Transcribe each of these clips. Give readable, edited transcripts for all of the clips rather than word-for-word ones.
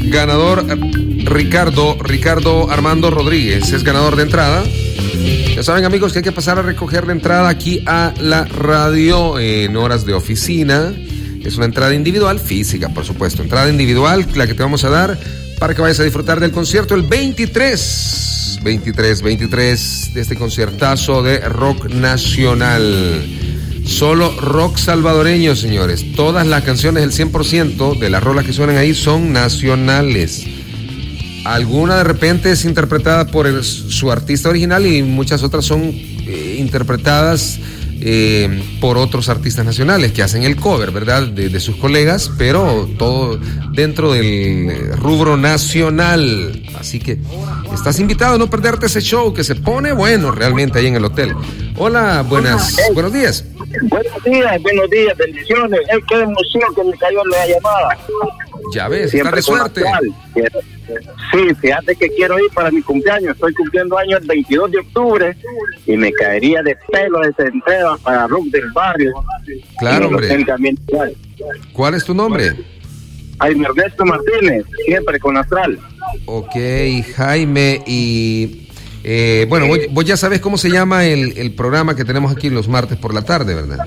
ganador Ricardo Armando Rodríguez es ganador de entrada. Ya saben, amigos, que hay que pasar a recoger la entrada aquí a la radio en horas de oficina. Es una entrada individual, física, por supuesto. Entrada individual, la que te vamos a dar para que vayas a disfrutar del concierto el 23 de este conciertazo de rock nacional. Solo rock salvadoreño, señores. Todas las canciones, el 100% de las rolas que suenan ahí son nacionales. Alguna de repente es interpretada por su artista original y muchas otras son interpretadas por otros artistas nacionales que hacen el cover, ¿verdad? De sus colegas, pero todo dentro del rubro nacional. Así que estás invitado a no perderte ese show que se pone bueno realmente ahí en el hotel. Hola, buenos días. Buenos días, bendiciones. Qué emoción que me cayó la llamada. Ya ves, está de suerte. Sí, fíjate que quiero ir para mi cumpleaños. Estoy cumpliendo años el 22 de octubre y me caería de pelo de entrega para Rock del Barrio. Claro, hombre. ¿Cuál es tu nombre? Jaime Ernesto Martínez, siempre con Astral. Ok, Jaime, y bueno, vos ya sabes cómo se llama el programa que tenemos aquí los martes por la tarde, ¿verdad?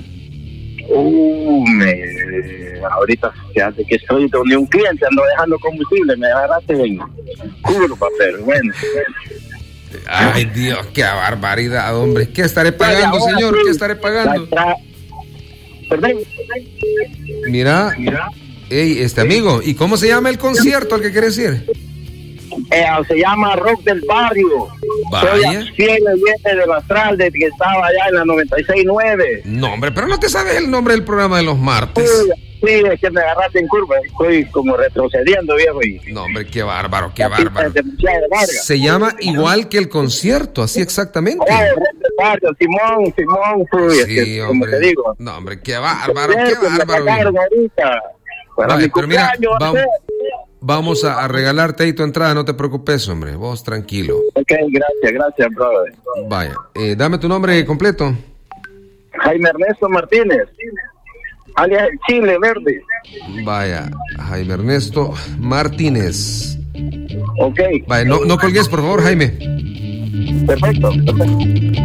Ahorita se hace que estoy donde un cliente, ando dejando combustible, me agarraste en curva, pero bueno. Ay, Dios, qué barbaridad, hombre. ¿Qué estaré pagando, señor? ¿Qué estaré pagando? Perdón. Mira. Ey, amigo, ¿y cómo se llama el concierto al que quieres ir? Se llama Rock del Barrio. Vaya. Soy fiel oyente del Astral desde que estaba allá en la 96.9. No, hombre, pero no te sabes el nombre del programa de los martes. Sí, es que me agarraste en curva. Estoy como retrocediendo, viejo. No, hombre, qué bárbaro, qué bárbaro. Se llama igual que el concierto, así exactamente. Simón, sí, hombre. Como te digo. No, hombre, qué bárbaro, qué bárbaro. Vale, pero mira, vamos a regalarte ahí tu entrada, no te preocupes, hombre, vos tranquilo. Ok, gracias, brother. Vaya, dame tu nombre completo. Jaime Ernesto Martínez, alias el Chile Verde. Vaya, Jaime Ernesto Martínez. Ok. Vaya, no colgues, por favor, Jaime. Perfecto.